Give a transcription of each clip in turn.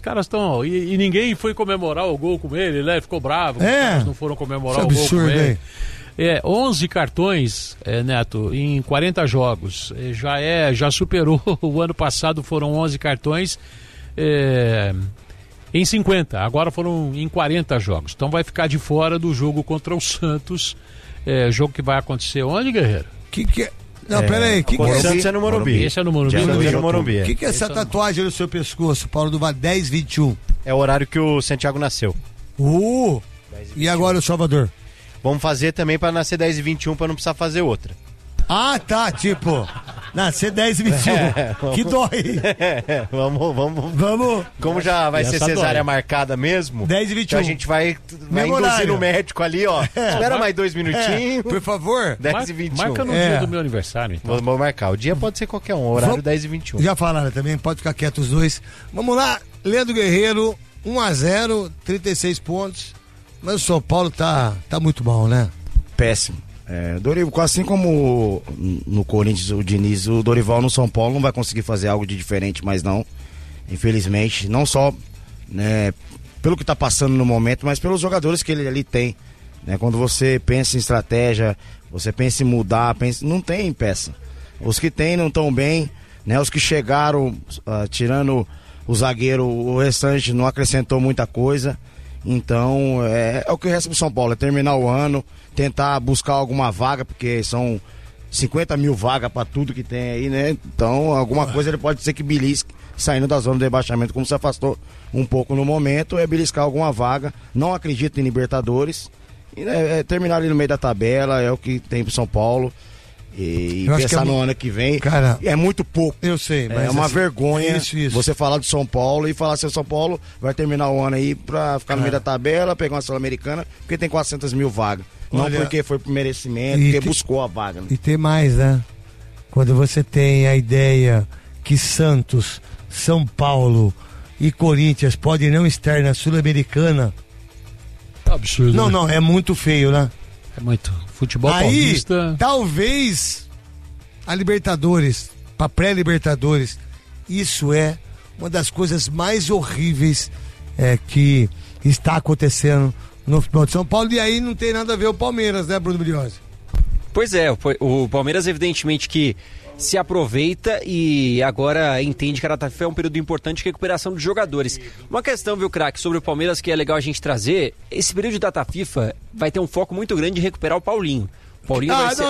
caras estão... E ninguém foi comemorar o gol com ele, né? Ficou bravo, os caras não foram comemorar o gol com ele. 11 cartões, Neto, em 40 jogos. Já superou o ano passado, foram 11 cartões em 50. Agora foram em 40 jogos. Então vai ficar de fora do jogo contra o Santos. Jogo que vai acontecer onde, Guerreiro? Não, peraí. O Santos é no Morumbi. Esse é no Morumbi. O que é essa tatuagem no seu pescoço, Paulo do Vale? 10-21. É o horário que o Santiago nasceu. E agora o Salvador? Vamos fazer também pra nascer 10-21 pra não precisar fazer outra. Ah, tá, tipo, nascer 10-21. Que dói. Vamos. Como já vai ser cesárea marcada mesmo, 10-21. Então a gente vai induzir no médico ali, ó. Espera mais 2 minutinhos. Por favor. 10-21. Marca no dia do meu aniversário, então. Vou marcar. O dia pode ser qualquer um, horário 10-21. Já falaram também, pode ficar quieto os dois. Vamos lá, Leandro Guerreiro, 1-0, 36 pontos. Mas o São Paulo tá muito mal, né? Péssimo. Dorival, assim como no Corinthians o Diniz, o Dorival no São Paulo não vai conseguir fazer algo de diferente, mas não, infelizmente, não só pelo que está passando no momento, mas pelos jogadores que ele ali tem, né? Quando você pensa em estratégia, você pensa em mudar, não tem peça. Os que tem não estão bem, né? Os que chegaram, tirando o zagueiro, o restante não acrescentou muita coisa. Então, é o que resta pro São Paulo, é terminar o ano, tentar buscar alguma vaga, porque são 50 mil vagas para tudo que tem aí, né? Então, alguma coisa ele pode ser que belisque, saindo da zona de rebaixamento, como se afastou um pouco no momento, beliscar alguma vaga. Não acredito em Libertadores, e terminar ali no meio da tabela, é o que tem pro São Paulo. E pensar no ano que vem, cara, é muito pouco. Eu sei, mas é uma vergonha isso. Você falar do São Paulo e falar assim, o São Paulo vai terminar o ano aí pra ficar no meio da tabela, pegar uma Sul-Americana, porque tem 400 mil vagas. Não porque foi por merecimento, porque buscou a vaga. Né? E tem mais, né? Quando você tem a ideia que Santos, São Paulo e Corinthians podem não estar na Sul-Americana. Absurdo. Não, é muito feio, né? É muito. Futebol aí, paulista. Talvez a Libertadores, pra pré-Libertadores, isso é uma das coisas mais horríveis que está acontecendo no futebol de São Paulo. E aí não tem nada a ver o Palmeiras, né, Bruno Briosi? Pois é, o Palmeiras evidentemente que se aproveita e agora entende que a data FIFA é um período importante de recuperação dos jogadores. Uma questão, viu, craque, sobre o Palmeiras que é legal a gente trazer, esse período de data FIFA vai ter um foco muito grande em recuperar o Paulinho. Paulinho vai ser, não.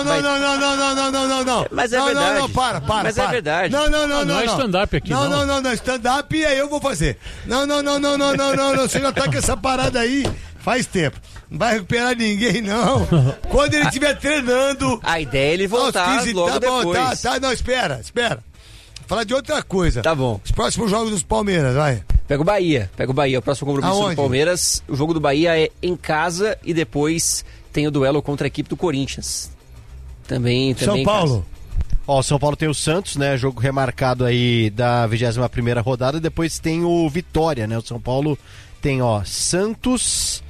Mas é verdade. Não, para. Mas é verdade. Não é stand-up aqui, não, stand-up e aí eu vou fazer. Não, você já tá com essa parada aí faz tempo. Não vai recuperar ninguém, não. Quando ele estiver treinando... A ideia é ele voltar logo depois. Não, espera. Falar de outra coisa. Tá bom. Os próximos jogos dos Palmeiras, vai. Pega o Bahia. O próximo compromisso Aonde? do Palmeiras. O jogo do Bahia é em casa e depois tem o duelo contra a equipe do Corinthians. Também São Paulo. Ó, São Paulo tem o Santos, né? Jogo remarcado aí da 21ª rodada. Depois tem o Vitória, né? O São Paulo tem, Santos...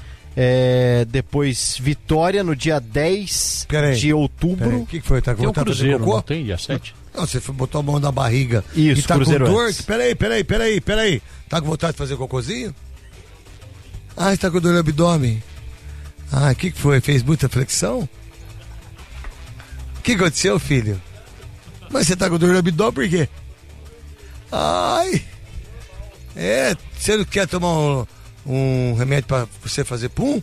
depois Vitória no dia 10 de outubro. O que foi? Tá tem um Cruzeiro, não tem? Dia 7? Não, você botou a mão na barriga. Isso, e tá Cruzeiro com dor. antes. Peraí. Tá com vontade de fazer cocôzinho? Você tá com dor no abdômen. O que foi? Fez muita flexão? O que aconteceu, filho? Mas você tá com dor no abdômen por quê? Você não quer tomar um remédio pra você fazer pum?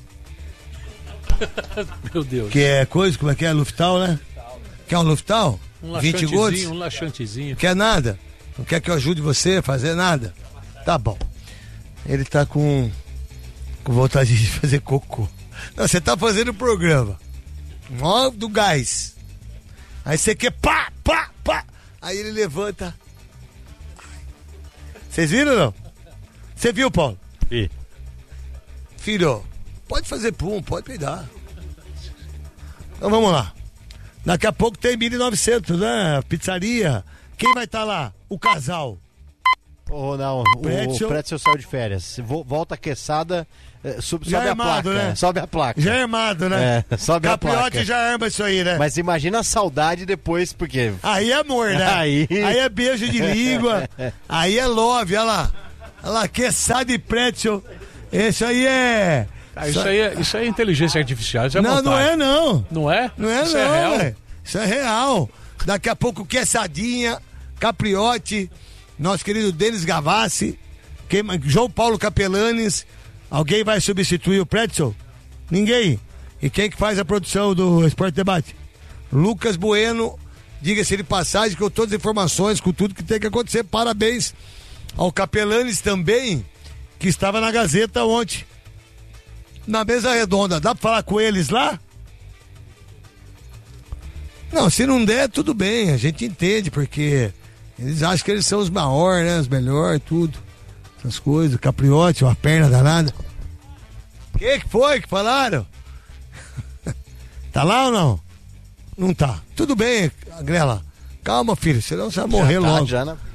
Meu Deus. Que é coisa, como é que é? Luftal, né? Quer um Luftal? 20 gotas? Um laxantezinho. Quer nada? Não quer que eu ajude você a fazer nada? Tá bom. Ele tá com vontade de fazer cocô. Não, você tá fazendo o programa. Mó do gás. Aí você quer pá. Aí ele levanta. Vocês viram ou não? Você viu, Paulo? Vi. Filho, pode fazer pum, pode peidar. Então vamos lá. Daqui a pouco tem 1.900, né? Pizzaria. Quem vai estar lá? O casal. Não, o Pretzel saiu de férias. Volta a Quesada, sobe a armado, placa. Né? Sobe a placa. Já é armado, né? Sobe a placa. Capriote já arma isso aí, né? Mas imagina a saudade depois, porque... Aí é amor, né? Aí é beijo de língua. Aí é love, olha lá. lá, quesada e pretzel. Isso aí é... Isso aí é inteligência artificial. Isso é não, não é não. Não é? Não é isso não, é real. véio. Isso é real. Daqui a pouco, quesadinha, capriote, nosso querido Denis Gavassi, João Paulo Capelanes. Alguém vai substituir o pretzel? Ninguém. E quem que faz a produção do Esporte Debate? Lucas Bueno, diga-se de passagem, com todas as informações, com tudo que tem que acontecer. Parabéns ao Capelanes também, que estava na Gazeta ontem. Na mesa redonda, dá pra falar com eles lá? Não, se não der, tudo bem, a gente entende, porque eles acham que eles são os maiores, né? Os melhores, tudo. Essas coisas, capriote, uma perna danada. Que foi que falaram? Tá lá ou não? Não tá. Tudo bem, Grela. Calma, filho, senão você vai morrer logo.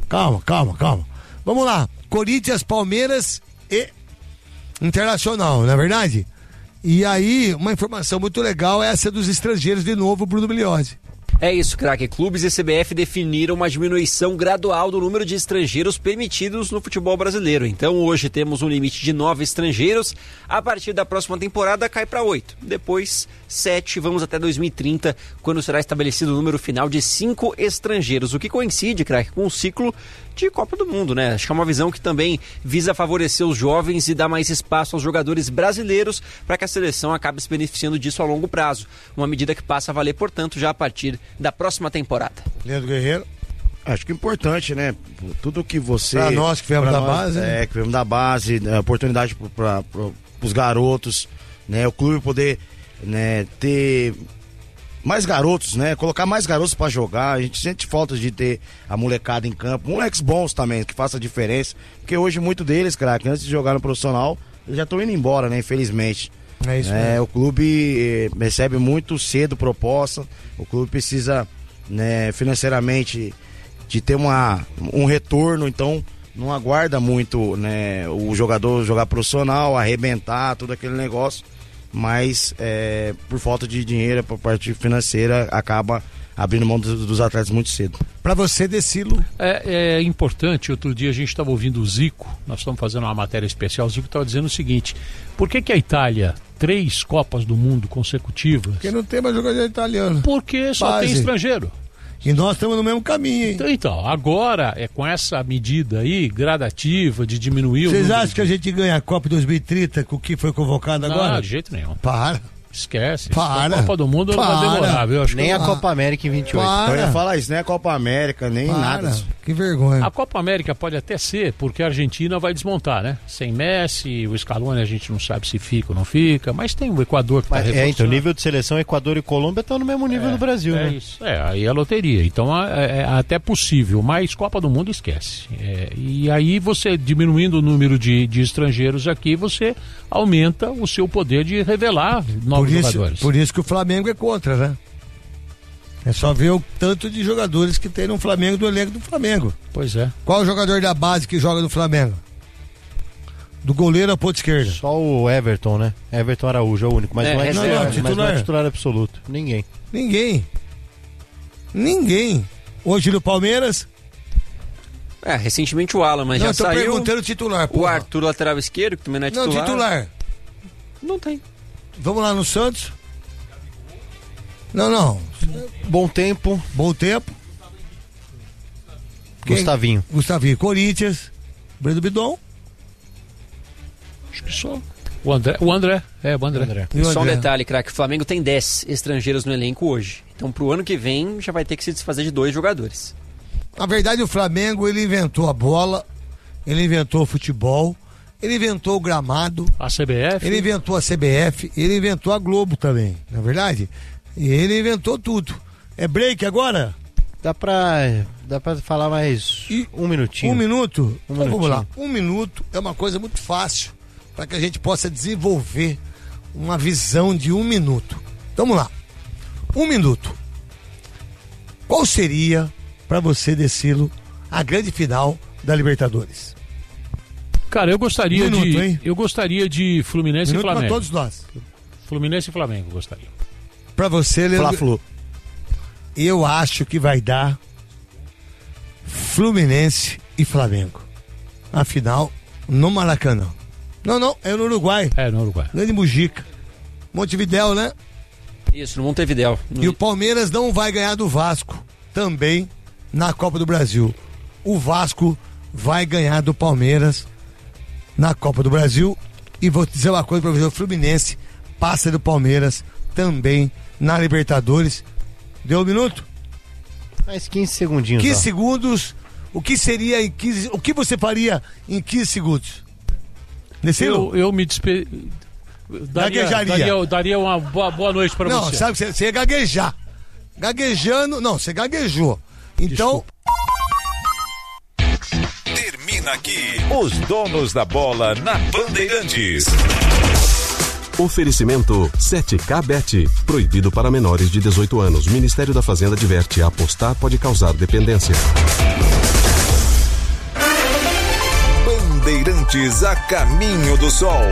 Calma. Vamos lá. Corinthians, Palmeiras e Internacional, não é verdade? E aí, uma informação muito legal é essa dos estrangeiros de novo, Bruno Migliozzi. É isso, craque. Clubes e CBF definiram uma diminuição gradual do número de estrangeiros permitidos no futebol brasileiro. Então hoje temos um limite de 9 estrangeiros. A partir da próxima temporada cai para 8. Depois 7, vamos até 2030, quando será estabelecido o número final de 5 estrangeiros. O que coincide, craque, com o ciclo de Copa do Mundo, né? Acho que é uma visão que também visa favorecer os jovens e dar mais espaço aos jogadores brasileiros para que a seleção acabe se beneficiando disso a longo prazo. Uma medida que passa a valer, portanto, já a partir da próxima temporada. Leandro Guerreiro. Acho que é importante, né? Tudo que você... Pra nós que viemos da base, né? Que viemos da base, oportunidade para os garotos, né? O clube poder, né, ter mais garotos, né? Colocar mais garotos para jogar. A gente sente falta de ter a molecada em campo. Moleques bons também, que faça a diferença. Porque hoje muitos deles, craque, antes de jogar no profissional, eles já estão indo embora, né? Infelizmente. É isso mesmo. O clube recebe muito cedo proposta. O clube precisa, né, financeiramente de ter um retorno, então não aguarda muito, né, o jogador jogar profissional, arrebentar, todo aquele negócio, mas por falta de dinheiro, por parte financeira, acaba abrindo mão dos atletas muito cedo. Para você, Decilo? É importante. Outro dia a gente estava ouvindo o Zico, nós estamos fazendo uma matéria especial. O Zico estava dizendo o seguinte: por que a Itália, 3 Copas do Mundo consecutivas? Porque não tem mais jogador italiano. Porque só tem estrangeiro. E nós estamos no mesmo caminho, hein? Então, agora é com essa medida aí, gradativa, de diminuir o... Vocês acham que a gente ganha a Copa 2030 com o que foi convocado agora? Não, de jeito nenhum. Para. Esquece. A Copa do Mundo não vai demorar, viu? Acho nem a Copa América em 28. Eu ia falar isso, nem a Copa América, nem nada. Que vergonha. A Copa América pode até ser, porque a Argentina vai desmontar, né? Sem Messi, o Scaloni a gente não sabe se fica ou não fica, mas tem o Equador que está reforçando. Então o nível de seleção Equador e Colômbia estão no mesmo nível do Brasil, né? Isso. Aí é loteria. Então é até possível, mas Copa do Mundo esquece. E aí você, diminuindo o número de estrangeiros aqui, você aumenta o seu poder de revelar novos jogadores. Por isso que o Flamengo é contra, né? É só ver o tanto de jogadores que tem no Flamengo, do elenco do Flamengo. Pois é. Qual o jogador da base que joga no Flamengo? Do goleiro à ponta esquerda? Só o Everton, né? Everton Araújo é o único, mas não é titular absoluto. Ninguém. Hoje no Palmeiras? Recentemente o Alan, mas já saiu. Não, tô perguntando o titular. O Arthur, lateral esquerdo, que também não é titular. Não, titular. Não tem. Vamos lá no Santos? Não. Bom tempo. Gustavinho. Corinthians. Breno Bidon. Acho que só. O André. Só um detalhe, craque. O Flamengo tem 10 estrangeiros no elenco hoje. Então pro ano que vem já vai ter que se desfazer de 2 jogadores. Na verdade, o Flamengo, ele inventou a bola, ele inventou o futebol, ele inventou o gramado. A CBF. Ele inventou a CBF, ele inventou a Globo também, não é verdade? E ele inventou tudo. É break agora? Dá pra falar mais um minutinho. 1 minuto? Então vamos lá. 1 minuto é uma coisa muito fácil para que a gente possa desenvolver uma visão de 1 minuto. Então, vamos lá. 1 minuto. Qual seria, para você, Decilo, a grande final da Libertadores? Cara, eu gostaria de Fluminense e Flamengo. Para todos nós. Fluminense e Flamengo, gostaria. Para você, Leandro. Fla-Flu. Eu acho que vai dar Fluminense e Flamengo. A final No Maracanã. Não, é no Uruguai. É, no Uruguai. Grande Mujica. Montevidéu, né? Isso, no Montevidéu. E o Palmeiras não vai ganhar do Vasco também na Copa do Brasil. O Vasco vai ganhar do Palmeiras na Copa do Brasil. E vou dizer uma coisa para você, o Fluminense passa do Palmeiras também na Libertadores. Deu um minuto? Mais 15 segundinhos. 15 segundos. O que seria em 15... O que você faria em 15 segundos? Eu me daria uma boa noite para você. Não, sabe que você ia gaguejar. Gaguejando... Não, você gaguejou. Então... Termina aqui Os Donos da Bola na Bandeirantes. Oferecimento 7K Bet. Proibido para menores de 18 anos. Ministério da Fazenda adverte: apostar pode causar dependência. Bandeirantes a caminho do sol.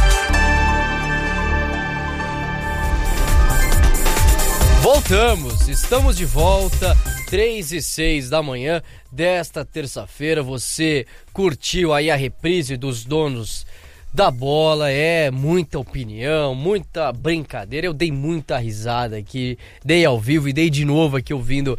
Voltamos, estamos de volta, 3:06 da manhã desta terça-feira. Você curtiu aí a reprise dos Donos da Bola? É muita opinião, muita brincadeira. Eu dei muita risada aqui, dei ao vivo e dei de novo aqui ouvindo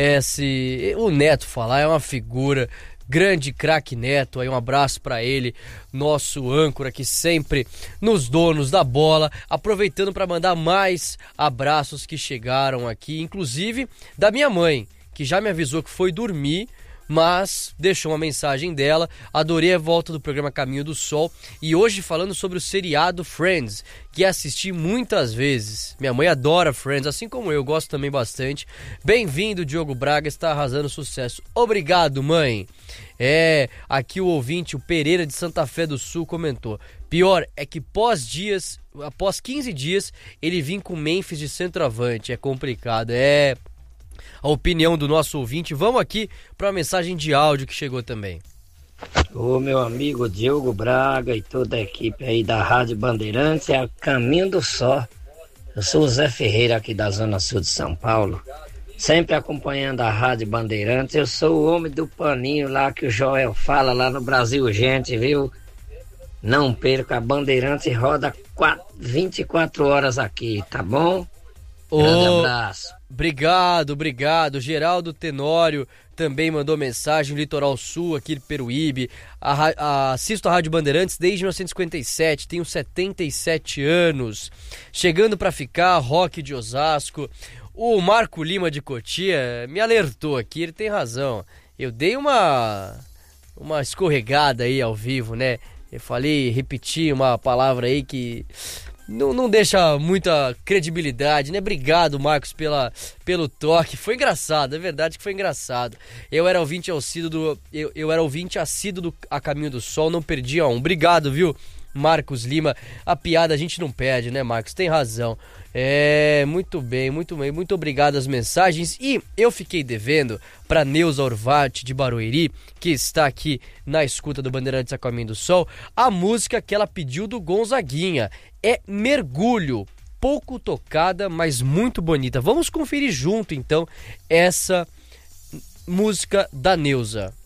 o Neto falar. É uma figura. Grande craque Neto, aí um abraço para ele, nosso âncora aqui sempre nos Donos da Bola, aproveitando para mandar mais abraços que chegaram aqui, inclusive da minha mãe, que já me avisou que foi dormir, mas deixou uma mensagem dela. Adorei a volta do programa Caminho do Sol e hoje falando sobre o seriado Friends, que assisti muitas vezes. Minha mãe adora Friends, assim como eu, gosto também bastante. Bem-vindo, Diogo Braga, está arrasando sucesso. Obrigado, mãe. Aqui o ouvinte, o Pereira de Santa Fé do Sul, comentou: pior é que após 15 dias, ele vinha com Memphis de centroavante. É complicado, a opinião do nosso ouvinte. Vamos aqui para uma mensagem de áudio que chegou também. Ô meu amigo Diogo Braga e toda a equipe aí da Rádio Bandeirantes, é o Caminho do Sol. Eu sou o Zé Ferreira aqui da Zona Sul de São Paulo, sempre acompanhando a Rádio Bandeirantes. Eu sou o homem do paninho lá que o Joel fala lá no Brasil, gente, viu? Não perca, a Bandeirantes roda 24 horas aqui, tá bom? Grande abraço. Obrigado. Geraldo Tenório também mandou mensagem, Litoral Sul, aqui de Peruíbe. Assisto a Rádio Bandeirantes desde 1957, tenho 77 anos. Chegando pra ficar, Roque de Osasco. O Marco Lima de Cotia me alertou aqui, ele tem razão. Eu dei uma escorregada aí ao vivo, né? Eu repeti uma palavra aí que não deixa muita credibilidade, né? Obrigado, Marcos, pelo toque. Foi engraçado, é verdade que foi engraçado. Eu era ouvinte assíduo do A Caminho do Sol, não perdi a um. Obrigado, viu, Marcos Lima? A piada a gente não perde, né, Marcos? Tem razão. Muito bem, muito obrigado às mensagens. E eu fiquei devendo para Neuza Orvati de Barueri, que está aqui na escuta do Bandeirantes a Caminho do Sol, a música que ela pediu do Gonzaguinha. É Mergulho, pouco tocada, mas muito bonita. Vamos conferir junto então essa música da Neuza.